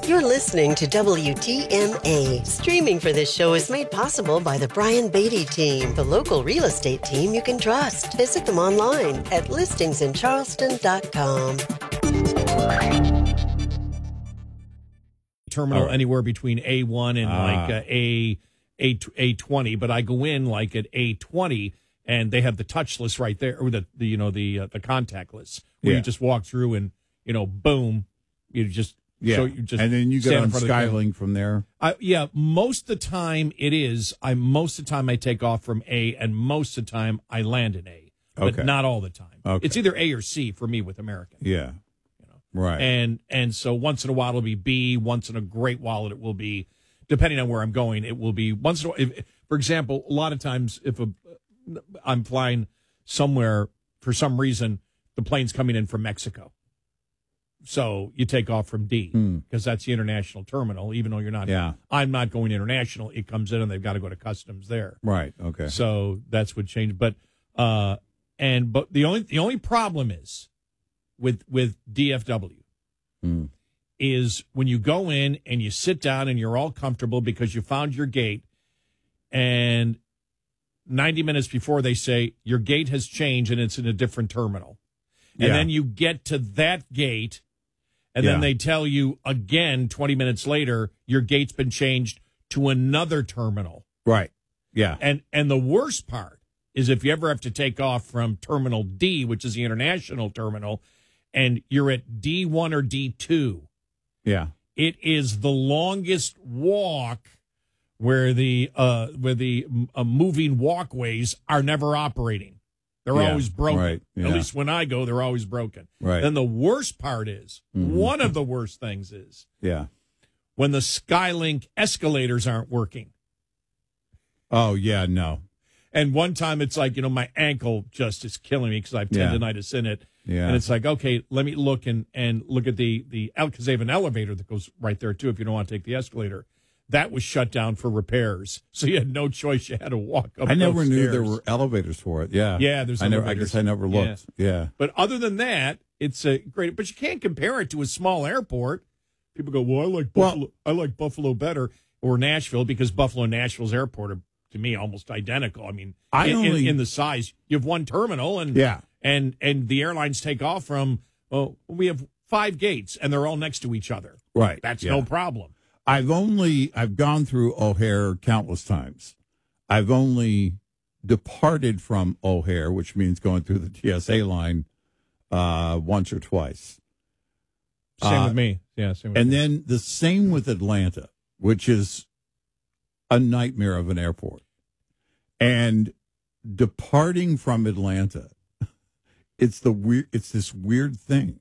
You're listening to WTMA. Streaming for this show is made possible by the Brian Beatty team, the local real estate team you can trust. Visit them online at listingsincharleston.com. Terminal anywhere between A1 and A20, but I go in like at A20 and they have the touchless right there, or the contactless, where you just walk through and boom, you just. Yeah, so you just and then you go on Skylink from there. Most of the time it is. Most of the time I take off from A, and most of the time I land in A, but not all the time. Okay. It's either A or C for me with American. Yeah, right. And so once in a while it'll be B. Once in a great while it will be, depending on where I'm going, it will be once in a while. For example, a lot of times if I'm flying somewhere for some reason, the plane's coming in from Mexico. So you take off from D because that's the international terminal, even though you're not. Yeah. I'm not going international. It comes in and they've got to go to customs there. Right. Okay. So that's what changed. But the only problem is with DFW is when you go in and you sit down and you're all comfortable because you found your gate, and 90 minutes before they say your gate has changed and it's in a different terminal. And then you get to that gate, and then they tell you again 20 minutes later, your gate's been changed to another terminal. Right. Yeah. And the worst part is if you ever have to take off from Terminal D, which is the international terminal, and you're at D1 or D2. Yeah. It is the longest walk where the moving walkways are never operating. They're always broken. Right. Yeah. At least when I go, they're always broken. Right. Then the worst part is, one of the worst things is, when the Skylink escalators aren't working. Oh, yeah, no. And one time it's like, my ankle just is killing me because I have tendinitis in it. Yeah. And it's like, okay, let me look and look at because they have an elevator that goes right there, too, if you don't want to take the escalator. That was shut down for repairs, so you had no choice. You had to walk up. I never knew stairs. there were elevators for it. Yeah, yeah. There's. I guess I never looked. Yeah. But other than that, it's a great. But you can't compare it to a small airport. People go, well, I like Buffalo. I like Buffalo better, or Nashville, because Buffalo and Nashville's airport are to me almost identical. I mean, in the size, you have one terminal, and and the airlines take off from. Well, we have 5 gates, and they're all next to each other. Right. That's no problem. I've gone through O'Hare countless times. I've only departed from O'Hare, which means going through the TSA line, once or twice. Same with me. Yeah, same with me. And then the same with Atlanta, which is a nightmare of an airport. And departing from Atlanta, it's this weird thing.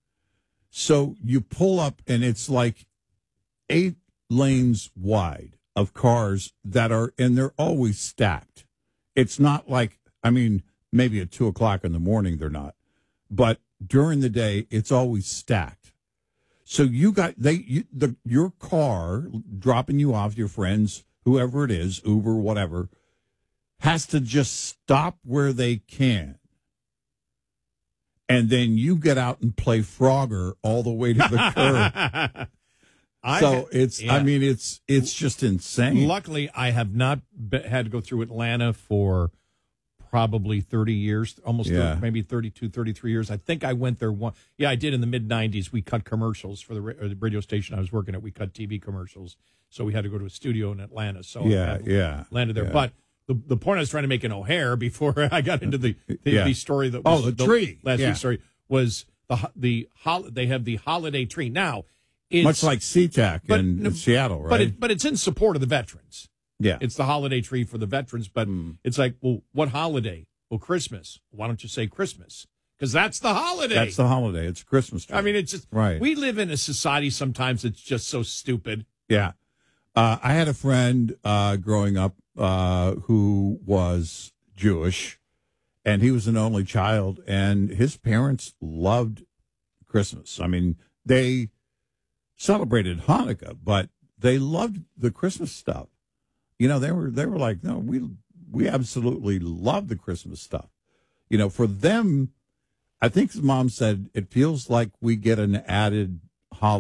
So you pull up and it's like 8 lanes wide of cars and they're always stacked. It's not like, maybe at 2:00 in the morning they're not, but during the day it's always stacked. So your car dropping you off, your friends, whoever it is, Uber, whatever, has to just stop where they can. And then you get out and play Frogger all the way to the curb. It's just insane. Luckily, I have not had to go through Atlanta for probably 30 years, maybe 32, 33 years. I think I went there one. Yeah, I did in the mid-'90s. We cut commercials for the radio station I was working at. We cut TV commercials. So we had to go to a studio in Atlanta. So I landed there. Yeah. But the point I was trying to make in O'Hare before I got into the story that was the tree. Last week's story was they have the holiday tree. Now, much like SeaTac in Seattle, right? But it's in support of the veterans. Yeah. It's the holiday tree for the veterans, but it's like, well, what holiday? Well, Christmas. Why don't you say Christmas? Because that's the holiday. That's the holiday. It's Christmas tree. It's just, we live in a society sometimes that's just so stupid. Yeah. I had a friend growing up who was Jewish, and he was an only child, and his parents loved Christmas. They celebrated Hanukkah, but they loved the Christmas stuff. They were like, no, we absolutely love the Christmas stuff. For them, I think his mom said it feels like we get an added